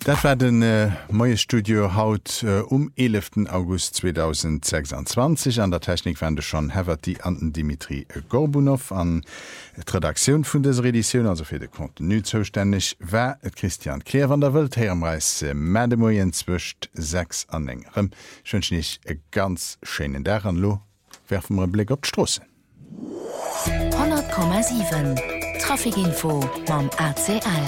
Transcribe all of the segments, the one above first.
Dat war den Moie Studio haut 11. August 2026 an der Technik fand schon Heverty an Dimitri Gorbunow an Redaktion vun des Edition also fir de Kontinu zuständig war et Christian Kleer van der Welt her amreis Mademoien zwischt 6 anhängerem. Schönch nicht e ganz schönen daran lo werfen wir Blick op d'Strosse. 100,7 Trafikinfo mam ACL.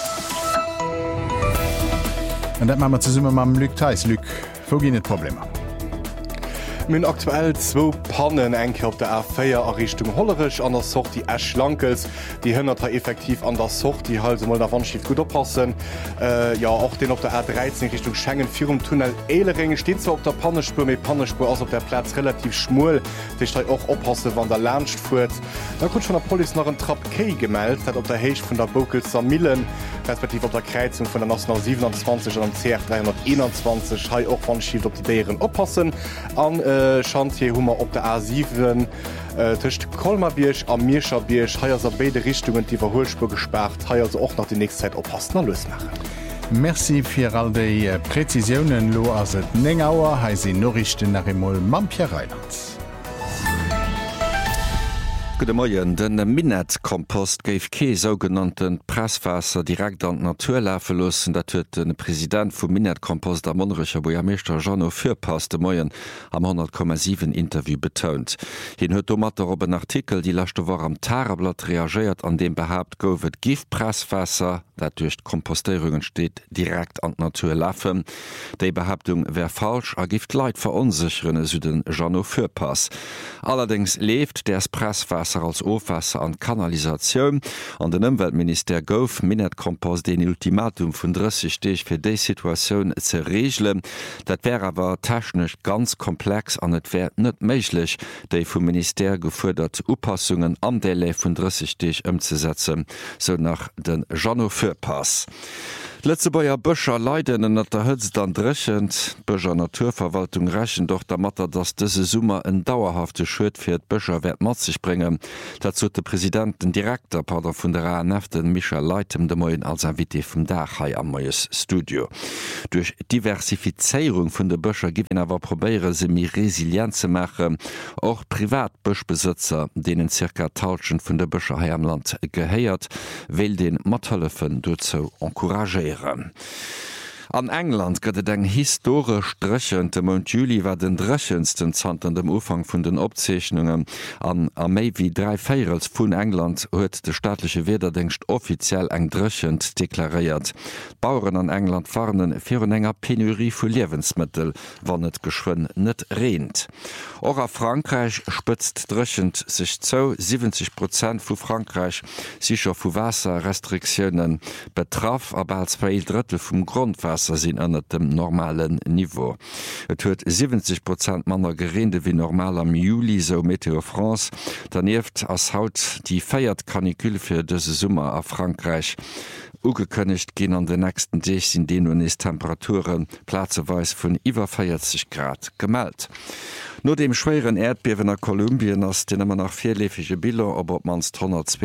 Und dat machen wir zusammen mit Luc Theis. Luc, wo gehen die Probleme? Mün aktuell 2 Pannen enke op der A4 a Richtung Hollerich an der Socht die Ashlandkes, die hënner effektiv an der Socht, die halt mal der Wandschiff gut oppassen. Ja auch den op der A13 Richtung Schengen Firum Tunnel Elering steht zwar op der Pannespur méi Pannespur ass op der Platz relativ schmuul, Dich auch oppasse, wann der Lerncht fuert. Da kommt schon der Poli nach een Trapp Kei gemeldt, dat op der Heich vun der Bokelzer Millen, respektiv op der Kreizung vun der National 27 an CR 321 ha auch Wandschiff op die Deieren oppassen. An Chantier hummer op der A7 tcht Kolmerbiersch am Mierscherbiersch haier a beide Richtungen die Verholspur gesperrt, haier also auch nach die nächste Zeit oppassen los machen. Merci fir all déi Präzisionen lo as et Nengauer heisi Norrichten nach Emol Mampier Rheinlands. Gute Morgen, den Minetkompost geif ke sogenannten Presswasser direkt an Naturläfe lossen, dat huet den Präsident vum Minetkompost der Monrecher Bojameester Jean Fürpass de Moien am 100,7 Interview betont. Hin huet mat op een Artikel, die lachte war am Tareblatt reagiert, an dem behaupt gouft Giftpresswasser, dat durch Komposteungen steht, direkt an Naturläfen. Dei Behauptung wär falsch, a gift Leiit verunsicheren Süden Jean Fürpass. Allerdings lebt ders Presswasser als Ofwasser an Kanalisation an den Umweltminister gouf Minetkompost den Ultimatum vun 30 Stech fir déi Situation ze regeln. Dat wär awer technisch ganz komplex an et wär net méiglich, déi vum Minister gefordert Upassungen am Delay vun 30 Stech umzusetzen, so nach den Jean Fürpass. Letze beier Bëcher leiden en net der hëtzt an drechend. Bëcher Naturverwaltung rächen doch der Matter, dats dëse Summer en dauerhafte Schuld fir d Bëcher werd mat sich bringen. Dazu de Präsidenten Direktor Pader vun der ANF den Michael Leitem de Moien als Invité vum Dachai am Moies Studio. Durch Diversifizierung vun de Bëcher giwen awer probéiere se mi resilient ze machen, och Privatbëchbesitzer, denen circa 1000 vun de Bëcher hai am Land gehéiert, will den Matthëllefen dozo encouragieren. An England gëtt eng historisch drechend dem Mont Juli war den drechendsten Zant an dem Ufang vun den Opzeichnungen an méi wie 3 Féierels vun England huet de staatliche Wederdenkst offiziell eng drechend deklariert. Bauern an England warnen fir een enger Penurie vu Lebensmittel, wann et geschwun net rent. Or a Frankreich spëtzt drechend sich zo 70% vu Frankreich sicher vu Wasserrestriktionen betraff, aber als 2/3 vum Grundwasser sinn ënner dem normalen Niveau. Et huet 70% Manner gerende wie normal am Juli, so Meteo France. Daneft ass haut die feiert Kanikül fir dëse Summer a Frankreich ugekënigt ginn an den nächsten Deeg sinn den hun is Temperaturen plazeweis vun iwwer 40 Grad gemeldt. No dem schweren Erdbewen a Kolumbien ass den immer nach 4läfige Bilder op mans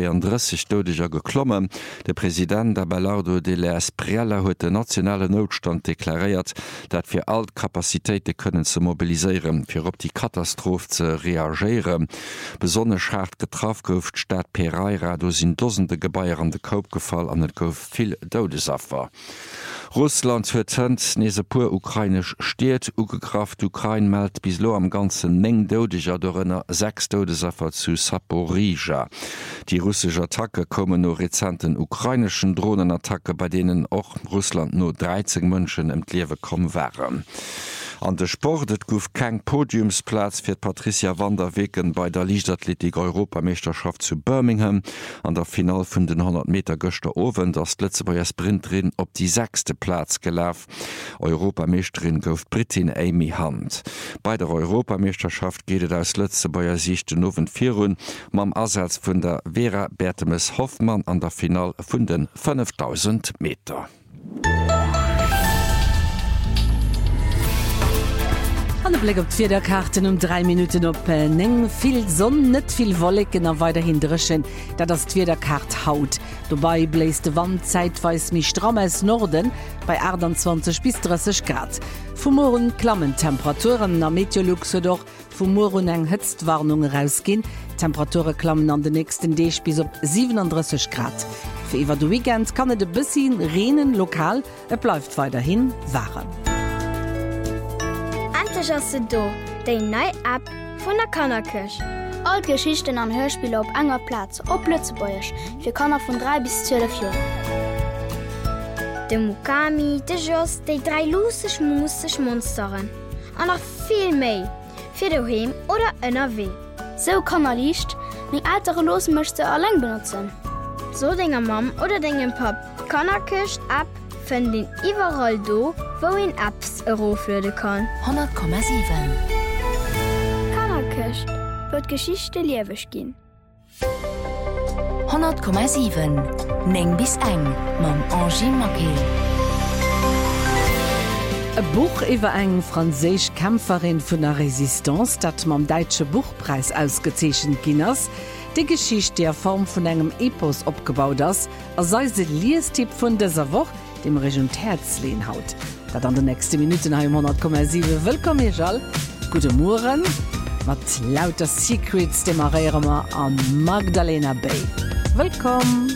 132 Todescher geklommen. Der Präsident Abelardo de la Espriella huet den nationale Notstand deklariert, dat fir all Kapazitéite kënnen ze mobiliseieren, fir op die Katastrophe ze reagieren. Besonnesch hart getraf gouft Stadt Pereira, do sinn dosende Gebaier an de Koop gefall an et gouf vill Dodesaffer. Russland huet hënd nese puer ukrainisch steet ugekraft Ukraine meldt bis lo am ganzen 9 Dodeger dorënner 6 Todesaffer zu Saporija. Die russische Attacke kommen no rezenten ukrainischen Drohnenattacke, bei denen och Russland no 13 Mënschen em Liewe kom waren. An de Sport et gouf keng Podiumsplatz fir Patricia van der Weken bei der Leichtathletik Europameisterschaft zu Birmingham. An der Final vun den 100 Meter Göster Owen, das letze beier Sprintrin op die 6. Platz gelaf. Europameisterin gouf Britin Amy Hunt. Bei der Europameisterschaft gehtet aus letze beier Sicht den Owen Virun mam Ersatz vun der Vera Bertemes Hoffmann an der Final vun den 5000 Meter. An den Blick op d'Wiederkarten 3 Minuten op eng viel Sonn net viel Wollecken a weiterhin dreschen, dat das d'Wiederkart haut. Dobei bläst de Wand zeitweis mi stramm als Norden bei 28 bis 30 Grad. Vo morgen klammen Temperaturen am Meteorluxe doch vu morgen eng Hëtztwarnung rausgin. Temperature klammen an den nächsten Dech bis op 37 Grad. Für iwwer de Weekend kann de bissin renen lokal, bleifft weiterhin waren. Se do déi nei App vun der Kannerkirch. All Geschichten an Hörspiele op enger Platz op Lützebäuerch fir Kanner vun 3 bis 12 Joer. De Mukami, de Joss, déi 3 lusech musech Monsteren. An nach vill méi, fir doheem oder ënnerW. So kannner liicht, még altere Los mëchte erläng benutzen. So dinger Mam oder degem Pap. Kannerkircht App fën den iwwerall do, wo en Apps eroflöde kann. 100,7 Kannerkircht wird Geschichte liewech gin. 100,7 Neng bis eng mam Angie Makel. E Buch iwwer eng franséich Kämpferin vun der Resistance, dat mam Deitsche Buchpreis ausgezeechen Ginners, de Geschicht der Form vun engem Epos opgebaut ass, sei se Liestipp vun déser Woch dem Region Herzlehn haut. Dat an de nächste Minuten ha 100,7 Willkommen Ejal. Gute Muren, mat lauter Secrets demaréremer an Magdalena Bay. Willkommen!